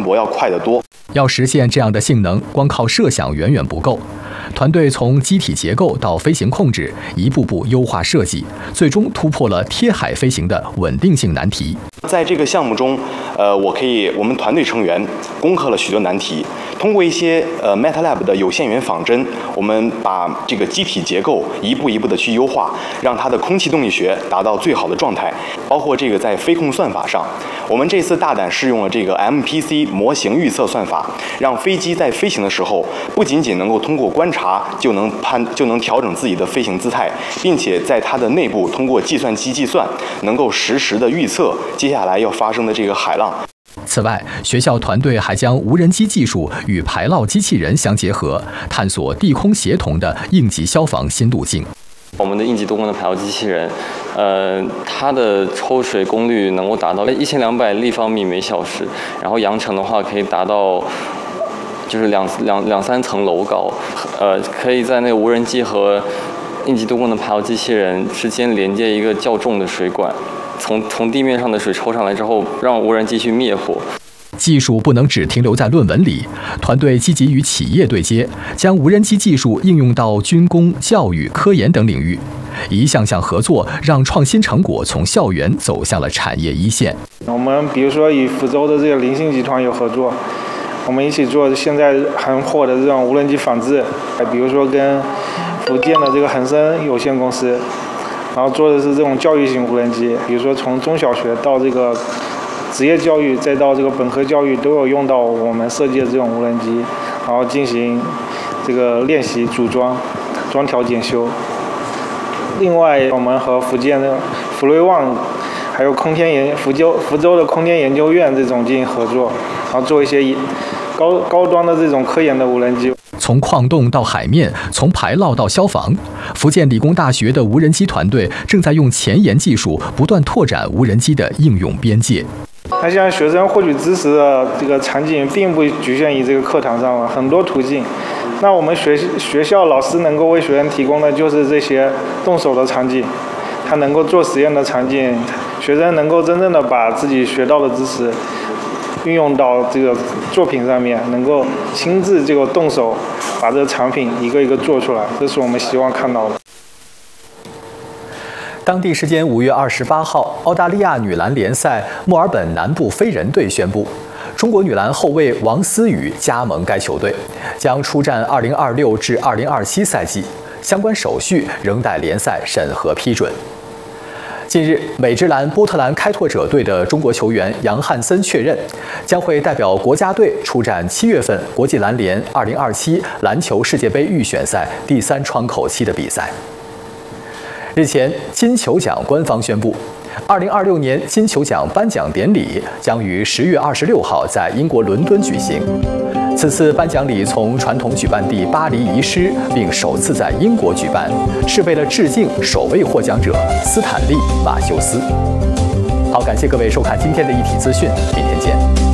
博要快得多。 要实现这样的性能，光靠设想远远不够。团队从机体结构到飞行控制，一步步优化设计，最终突破了贴海飞行的稳定性难题。 在这个项目中，我们团队成员攻克了许多难题。通过一些MATLAB 的有限元仿真，我们把这个机体结构一步一步的去优化，让它的空气动力学达到最好的状态。包括这个在飞控算法上，我们这次大胆试用了这个 MPC 模型预测算法，让飞机在飞行的时候不仅仅能够通过观察就能调整自己的飞行姿态，并且在它的内部通过计算机计算，能够实时的预测接下来要发生的这个海浪。 此外，学校团队还将无人机技术与排涝机器人相结合，探索地空协同的应急消防新路径。 我们的应急多功能排涝机器人，它的抽水功率能够达到1200立方米每小时，然后扬程的话可以达到就是两三层楼高，可以在那个无人机和应急多功能排涝机器人之间连接一个较重的水管。从地面上的水抽上来之后，让无人机去灭火。 技术不能只停留在论文里，团队积极与企业对接，将无人机技术应用到军工、教育、科研等领域。一项项合作，让创新成果从校园走向了产业一线。 我们比如说与福州的这个林信集团有合作，我们一起做现在很火的这种无人机仿制，比如说跟福建的这个恒生有限公司。然后做的是这种教育型无人机，比如说从中小学到这个职业教育，再到这个本科教育，都有用到我们设计的这种无人机，然后进行这个练习组装、装调检修。另外，我们和福建的福瑞旺，还有福州的空天研究院这种进行合作，然后做一些高端的这种科研的无人机。 从矿洞到海面，从排涝到消防，福建理工大学的无人机团队正在用前沿技术不断拓展无人机的应用边界。 那像学生获取知识的这个场景，并不局限于这个课堂上了，很多途径。那我们学校老师能够为学生提供的就是这些动手的场景，他能够做实验的场景，学生能够真正的把自己学到的知识运用到这个作品上面，能够亲自这个动手把这个产品一个一个做出来，这是我们希望看到的。 当地时间5月28号，澳大利亚女篮联赛墨尔本南部飞人队宣布，中国女篮后卫王思雨加盟该球队，将出战2026至2027赛季，相关手续仍待联赛审核批准。近日，美职篮波特兰开拓者队的中国球员杨汉森确认，将会代表国家队出战7月份国际篮联2027篮球世界杯预选赛第3窗口期的比赛。日前，金球奖官方宣布，2026年金球奖颁奖典礼将于10月26号在英国伦敦举行。此次颁奖礼从传统举办地巴黎移师，并首次在英国举办，是为了致敬首位获奖者斯坦利·马修斯。好，感谢各位收看今天的一体资讯，明天见。